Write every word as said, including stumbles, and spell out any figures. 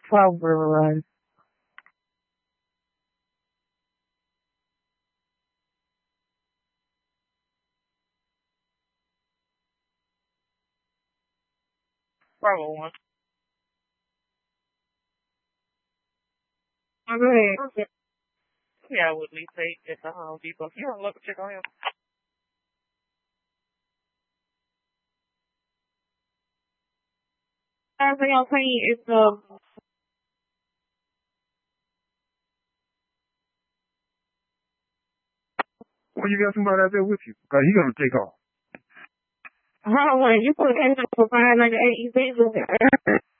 Pulverize. Bravo one. Oh, go ahead. Okay. Yeah, I would leave say at the Home Depot. You don't look check on him. Last thing I'll tell you is the Well, you got somebody out there with you. Cause he gonna take off. Halloween. You put in for five hundred eighty days in there.